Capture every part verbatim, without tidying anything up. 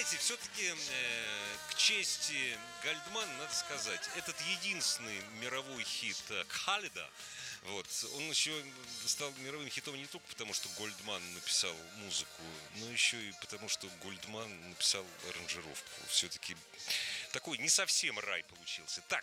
знаете, все-таки э, к чести Гальдмана надо сказать, этот единственный мировой хит Халида, вот, он еще стал мировым хитом не только потому, что Гольдман написал музыку, но еще и потому, что Гольдман написал аранжировку. Все-таки такой не совсем рай получился. Так,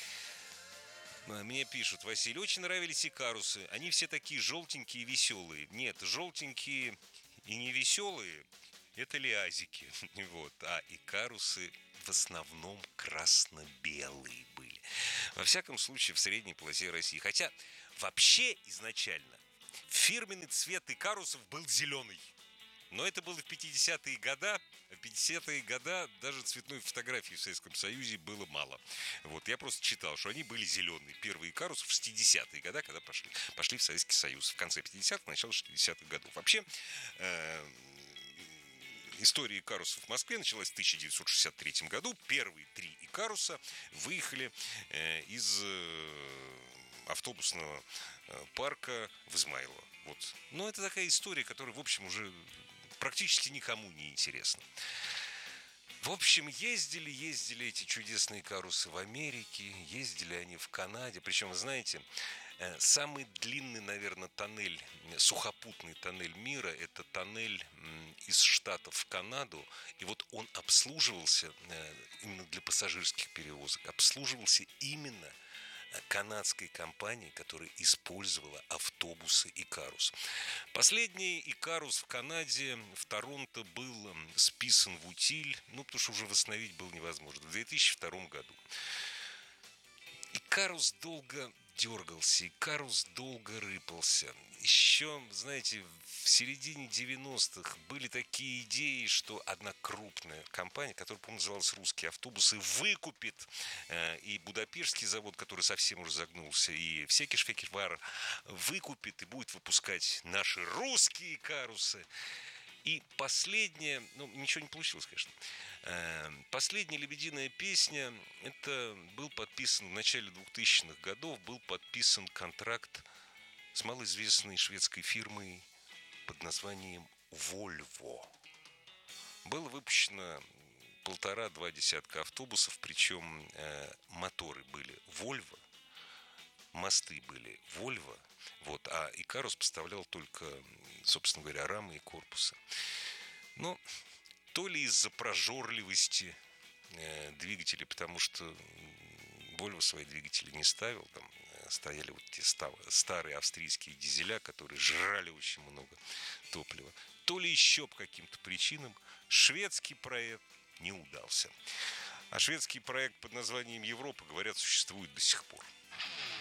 мне пишут: Василий, очень нравились Икарусы. Они все такие желтенькие и веселые. Нет, желтенькие и не веселые — это лиазики. Вот. А Икарусы в основном красно-белые были. Во всяком случае, в средней полосе России. Хотя вообще изначально фирменный цвет Икарусов был зеленый. Но это было в пятидесятые годы. В пятидесятые годы даже цветной фотографии в Советском Союзе было мало. Вот, я просто читал, что они были зеленые. Первые Икарусы в шестидесятые годы, когда пошли, пошли в Советский Союз. В конце пятидесятых, начало шестидесятых годов. Вообще, э, история Икарусов в Москве началась в тысяча девятьсот шестьдесят третьем году. Первые три Икаруса выехали э, из э, автобусного э, парка в Измайлово. Вот. Но это такая история, которая, в общем, уже практически никому не интересна. В общем, ездили, ездили эти чудесные Икарусы в Америке, ездили они в Канаде. Причем, вы знаете, самый длинный, наверное, тоннель, сухопутный тоннель мира — это тоннель из Штатов в Канаду. И вот он обслуживался именно для пассажирских перевозок, обслуживался именно канадской компании, которая использовала автобусы Икарус. Последний Икарус в Канаде, в Торонто, был списан в утиль, ну, потому что уже восстановить было невозможно, в две тысячи втором году. Икарус долго дергался, Икарус долго рыпался. Еще, знаете, в середине девяностых были такие идеи, что одна крупная компания, которая, по-моему, называлась «Русские автобусы», выкупит э, и Будапештский завод, который совсем уже загнулся, и Всекиш-Фекиш-Вар выкупит и будет выпускать наши русские Икарусы. И последняя, ну, ничего не получилось, конечно. Последняя «Лебединая песня», это был подписан в начале двухтысячных годов, был подписан контракт с малоизвестной шведской фирмой под названием Volvo. Было выпущено полтора-два десятка автобусов, причем э, моторы были Volvo, мосты были Volvo, вот, а Икарус поставлял только, собственно говоря, рамы и корпусы. Но то ли из-за прожорливости э, двигателей, потому что Volvo свои двигатели не ставил, там стояли вот те старые австрийские дизеля, которые жрали очень много топлива, то ли еще по каким-то причинам шведский проект не удался. А шведский проект под названием Европа, говорят, существует до сих пор.